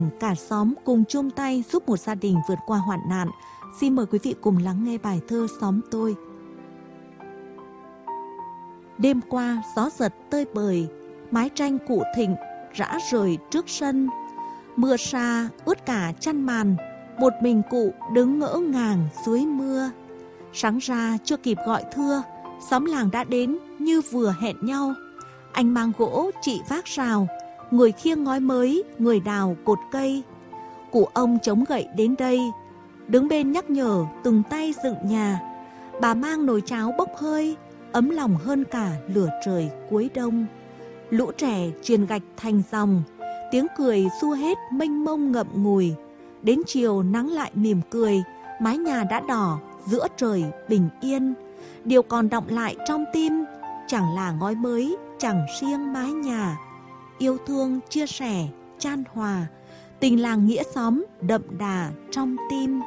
Cả xóm cùng chung tay giúp một gia đình vượt qua hoạn nạn. Xin mời quý vị cùng lắng nghe bài thơ Xóm tôi. Đêm qua gió giật tơi bời, mái tranh cụ Thịnh rã rời trước sân. Mưa sa ướt cả chăn màn, một mình cụ đứng ngỡ ngàng dưới mưa. Sáng ra chưa kịp gọi thưa, xóm làng đã đến như vừa hẹn nhau. Anh mang gỗ, chị vác rào, người khiêng ngói mới, người đào cột cây. Cụ ông chống gậy đến đây, đứng bên nhắc nhở từng tay dựng nhà. Bà mang nồi cháo bốc hơi, ấm lòng hơn cả lửa trời cuối đông. Lũ trẻ truyền gạch thành dòng, tiếng cười xua hết mênh mông ngậm ngùi. Đến chiều nắng lại mỉm cười, mái nhà đã đỏ giữa trời bình yên. Điều còn đọng lại trong tim, chẳng là ngói mới, chẳng riêng mái nhà. Yêu thương chia sẻ, chan hòa, tình làng nghĩa xóm đậm đà trong tim.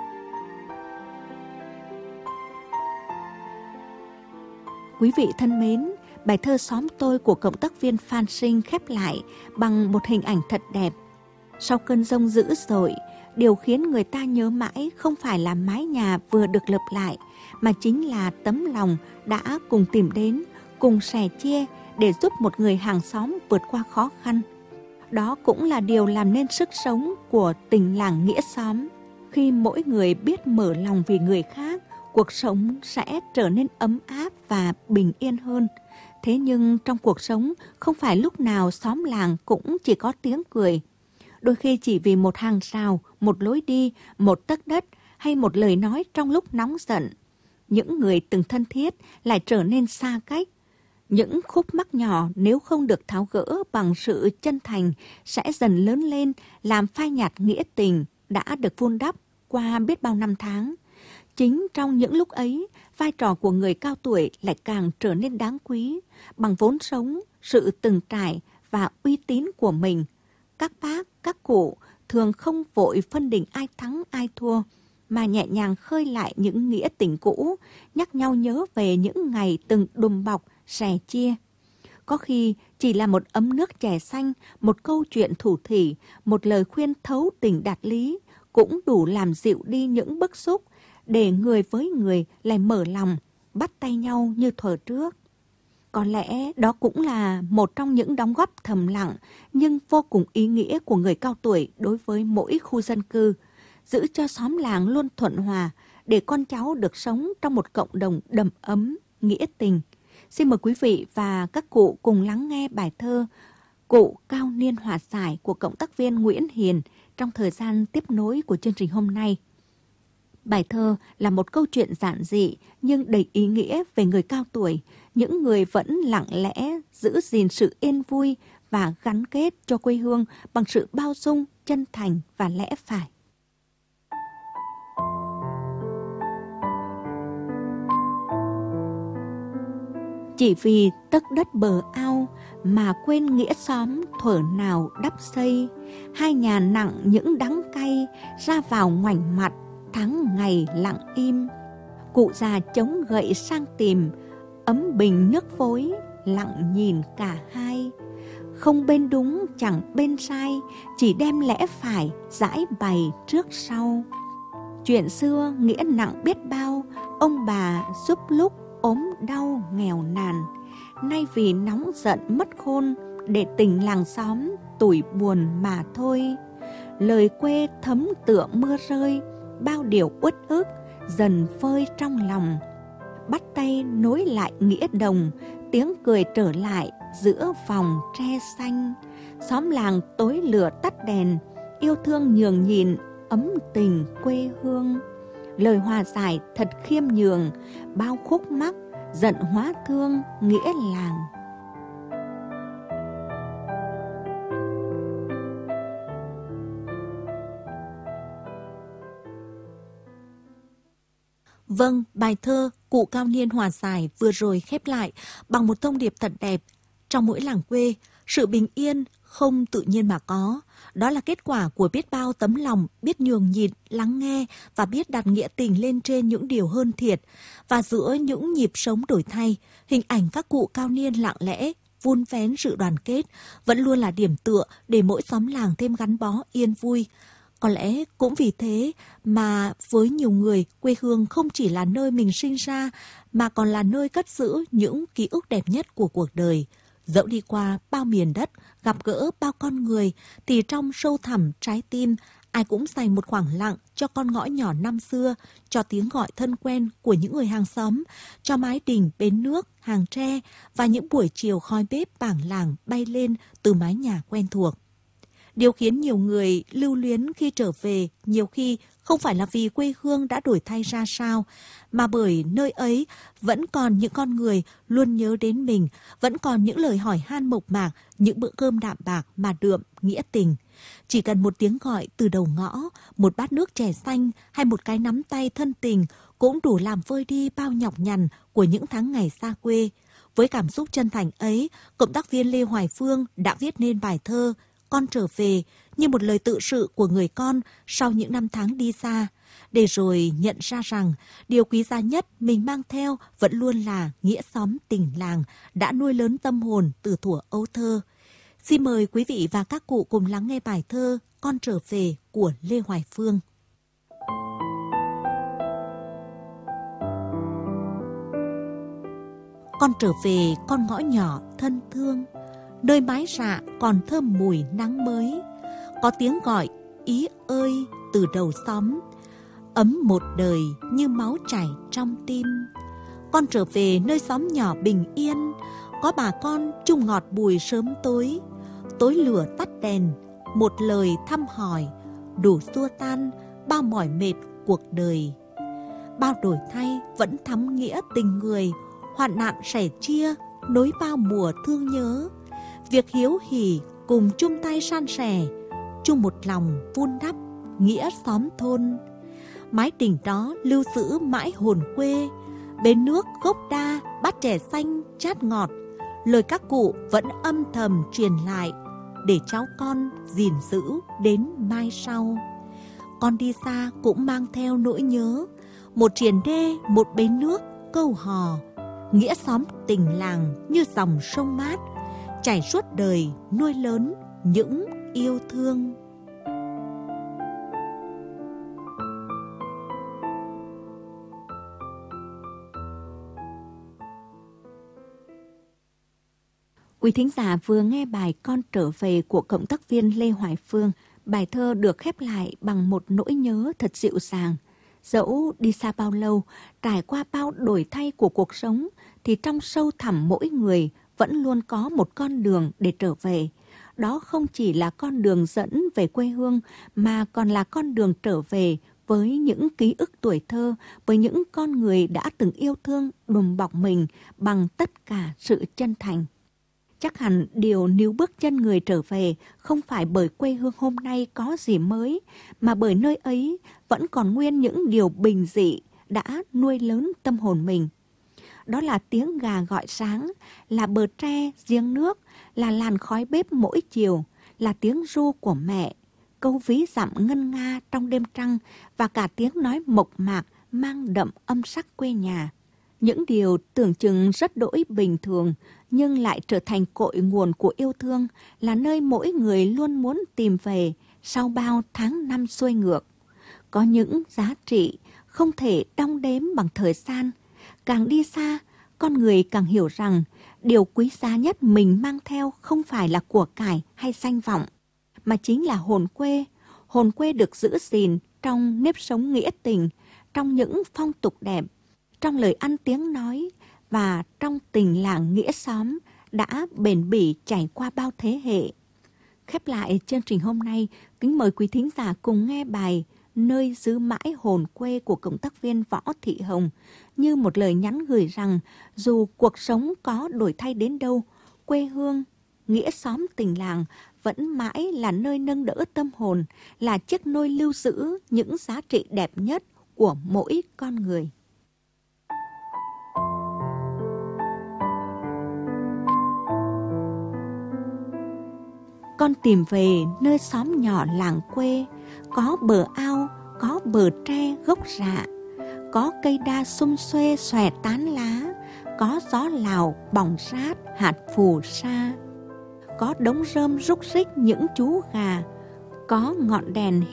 Quý vị thân mến, bài thơ Xóm tôi của cộng tác viên Phan Sinh khép lại bằng một hình ảnh thật đẹp. Sau cơn giông dữ dội, điều khiến người ta nhớ mãi không phải là mái nhà vừa được lập lại, mà chính là tấm lòng đã cùng tìm đến, cùng sẻ chia để giúp một người hàng xóm vượt qua khó khăn. Đó cũng là điều làm nên sức sống của tình làng nghĩa xóm. Khi mỗi người biết mở lòng vì người khác, cuộc sống sẽ trở nên ấm áp và bình yên hơn. Thế nhưng trong cuộc sống, không phải lúc nào xóm làng cũng chỉ có tiếng cười. Đôi khi chỉ vì một hàng rào, một lối đi, một tấc đất hay một lời nói trong lúc nóng giận, những người từng thân thiết lại trở nên xa cách. Những khúc mắc nhỏ nếu không được tháo gỡ bằng sự chân thành sẽ dần lớn lên làm phai nhạt nghĩa tình đã được vun đắp qua biết bao năm tháng. Chính trong những lúc ấy, vai trò của người cao tuổi lại càng trở nên đáng quý. Bằng vốn sống, sự từng trải và uy tín của mình, các bác, các cụ thường không vội phân định ai thắng ai thua, mà nhẹ nhàng khơi lại những nghĩa tình cũ, nhắc nhau nhớ về những ngày từng đùm bọc, sẻ chia. Có khi chỉ là một ấm nước chè xanh, một câu chuyện thủ thỉ, một lời khuyên thấu tình đạt lý cũng đủ làm dịu đi những bức xúc, để người với người lại mở lòng, bắt tay nhau như thuở trước. Có lẽ đó cũng là một trong những đóng góp thầm lặng nhưng vô cùng ý nghĩa của người cao tuổi đối với mỗi khu dân cư, giữ cho xóm làng luôn thuận hòa để con cháu được sống trong một cộng đồng đầm ấm, nghĩa tình. Xin mời quý vị và các cụ cùng lắng nghe bài thơ Cụ Cao Niên Hòa Giải của cộng tác viên Nguyễn Hiền trong thời gian tiếp nối của chương trình hôm nay. Bài thơ là một câu chuyện giản dị nhưng đầy ý nghĩa về người cao tuổi, những người vẫn lặng lẽ giữ gìn sự yên vui và gắn kết cho quê hương bằng sự bao dung, chân thành và lẽ phải. Chỉ vì tấc đất bờ ao mà quên nghĩa xóm thuở nào đắp xây, hai nhà nặng những đắng cay ra vào ngoảnh mặt tháng ngày lặng im. Cụ già chống gậy sang tìm, ấm bình nước vối lặng nhìn cả hai. Không bên đúng chẳng bên sai, chỉ đem lẽ phải giải bày trước sau. Chuyện xưa nghĩa nặng biết bao, ông bà giúp lúc ốm đau nghèo nàn. Nay vì nóng giận mất khôn, để tình làng xóm tủi buồn mà thôi. Lời quê thấm tựa mưa rơi, bao điều uất ức dần vơi trong lòng. Bắt tay nối lại nghĩa đồng, tiếng cười trở lại giữa vòng tre xanh. Xóm làng tối lửa tắt đèn, yêu thương nhường nhịn ấm tình quê hương. Lời hòa giải thật khiêm nhường, bao khúc mắc giận hóa thương nghĩa làng. Vâng, bài thơ Cụ Cao Niên Hòa Giải vừa rồi khép lại bằng một thông điệp thật đẹp. Trong mỗi làng quê, sự bình yên không tự nhiên mà có. Đó là kết quả của biết bao tấm lòng, biết nhường nhịn, lắng nghe và biết đặt nghĩa tình lên trên những điều hơn thiệt. Và giữa những nhịp sống đổi thay, hình ảnh các cụ cao niên lặng lẽ vun vén sự đoàn kết, vẫn luôn là điểm tựa để mỗi xóm làng thêm gắn bó yên vui. Có lẽ cũng vì thế mà với nhiều người, quê hương không chỉ là nơi mình sinh ra mà còn là nơi cất giữ những ký ức đẹp nhất của cuộc đời. Dẫu đi qua bao miền đất, gặp gỡ bao con người, thì trong sâu thẳm trái tim, ai cũng dành một khoảng lặng cho con ngõ nhỏ năm xưa, cho tiếng gọi thân quen của những người hàng xóm, cho mái đình bến nước, hàng tre và những buổi chiều khói bếp bảng làng bay lên từ mái nhà quen thuộc. Điều khiến nhiều người lưu luyến khi trở về nhiều khi không phải là vì quê hương đã đổi thay ra sao, mà bởi nơi ấy vẫn còn những con người luôn nhớ đến mình, vẫn còn những lời hỏi han mộc mạc, những bữa cơm đạm bạc mà đượm nghĩa tình. Chỉ cần một tiếng gọi từ đầu ngõ, một bát nước chè xanh hay một cái nắm tay thân tình cũng đủ làm vơi đi bao nhọc nhằn của những tháng ngày xa quê. Với cảm xúc chân thành ấy, cộng tác viên Lê Hoài Phương đã viết nên bài thơ Con trở về, như một lời tự sự của người con sau những năm tháng đi xa, để rồi nhận ra rằng điều quý giá nhất mình mang theo vẫn luôn là nghĩa xóm tình làng đã nuôi lớn tâm hồn từ thuở ấu thơ. Xin mời quý vị và các cụ cùng lắng nghe bài thơ Con trở về của Lê Hoài Phương. Con trở về con ngõ nhỏ thân thương, nơi mái rạ còn thơm mùi nắng mới. Có tiếng gọi ý ơi từ đầu xóm, ấm một đời như máu chảy trong tim. Con trở về nơi xóm nhỏ bình yên, có bà con chung ngọt bùi sớm tối. Tối lửa tắt đèn, một lời thăm hỏi, đủ xua tan bao mỏi mệt cuộc đời. Bao đổi thay vẫn thắm nghĩa tình người, hoạn nạn sẻ chia, nối bao mùa thương nhớ. Việc hiếu hỉ cùng chung tay san sẻ, chung một lòng vun đắp nghĩa xóm thôn. Mái đình đó lưu giữ mãi hồn quê, bến nước gốc đa, bát chè xanh chát ngọt. Lời các cụ vẫn âm thầm truyền lại, để cháu con gìn giữ đến mai sau. Con đi xa cũng mang theo nỗi nhớ, một triền đê, một bến nước, câu hò. Nghĩa xóm tình làng như dòng sông mát, chảy suốt đời nuôi lớn những yêu thương. Quý thính giả vừa nghe bài Con trở về của cộng tác viên Lê Hoài Phương. Bài thơ được khép lại bằng một nỗi nhớ thật dịu dàng. Dẫu đi xa bao lâu, trải qua bao đổi thay của cuộc sống, thì trong sâu thẳm mỗi người vẫn luôn có một con đường để trở về. Đó không chỉ là con đường dẫn về quê hương, mà còn là con đường trở về với những ký ức tuổi thơ, với những con người đã từng yêu thương đùm bọc mình bằng tất cả sự chân thành. Chắc hẳn điều níu bước chân người trở về không phải bởi quê hương hôm nay có gì mới, mà bởi nơi ấy vẫn còn nguyên những điều bình dị đã nuôi lớn tâm hồn mình. Đó là tiếng gà gọi sáng, là bờ tre giếng nước, là làn khói bếp mỗi chiều, là tiếng ru của mẹ, câu ví dặm ngân nga trong đêm trăng và cả tiếng nói mộc mạc mang đậm âm sắc quê nhà. Những điều tưởng chừng rất đỗi bình thường nhưng lại trở thành cội nguồn của yêu thương, là nơi mỗi người luôn muốn tìm về sau bao tháng năm xuôi ngược. Có những giá trị không thể đong đếm bằng thời gian. Càng đi xa, con người càng hiểu rằng điều quý giá nhất mình mang theo không phải là của cải hay danh vọng, mà chính là hồn quê. Hồn quê được giữ gìn trong nếp sống nghĩa tình, trong những phong tục đẹp, trong lời ăn tiếng nói và trong tình làng nghĩa xóm đã bền bỉ trải qua bao thế hệ. Khép lại chương trình hôm nay, kính mời quý thính giả cùng nghe bài Nơi giữ mãi hồn quê của cộng tác viên Võ Thị Hồng, như một lời nhắn gửi rằng dù cuộc sống có đổi thay đến đâu, quê hương, nghĩa xóm tình làng vẫn mãi là nơi nâng đỡ tâm hồn, là chiếc nôi lưu giữ những giá trị đẹp nhất của mỗi con người. Con tìm về nơi xóm nhỏ làng quê, có bờ ao, có bờ tre gốc rạ, có cây đa sum xuê xòe tán lá, có gió Lào bỏng rát hạt phù sa, có đống rơm rúc rích những chú gà, có ngọn đèn